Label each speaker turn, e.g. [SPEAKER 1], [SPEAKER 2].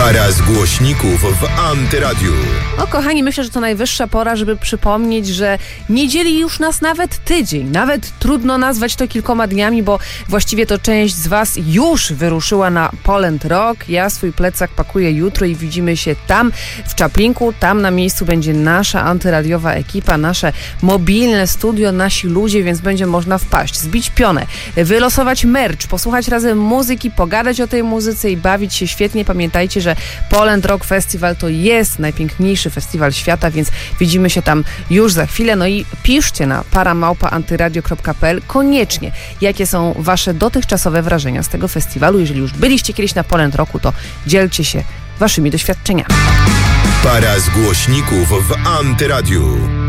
[SPEAKER 1] Para z głośników w Antyradiu.
[SPEAKER 2] No kochani, myślę, że to najwyższa pora, żeby przypomnieć, że nie dzieli już nas nawet tydzień. Nawet trudno nazwać to kilkoma dniami, bo właściwie to część z was już wyruszyła na Poland Rock. Ja swój plecak pakuję jutro i widzimy się tam w Czaplinku. Tam na miejscu będzie nasza antyradiowa ekipa, nasze mobilne studio, nasi ludzie, więc będzie można wpaść, zbić pionę, wylosować merch, posłuchać razem muzyki, pogadać o tej muzyce i bawić się świetnie. Pamiętajcie, że Poland Rock Festival to jest najpiękniejszy festiwal świata, więc widzimy się tam już za chwilę. No i piszcie na para@antyradio.pl koniecznie, jakie są wasze dotychczasowe wrażenia z tego festiwalu. Jeżeli już byliście kiedyś na Poland Rocku, to dzielcie się waszymi doświadczeniami.
[SPEAKER 1] Para z głośników w Antyradiu.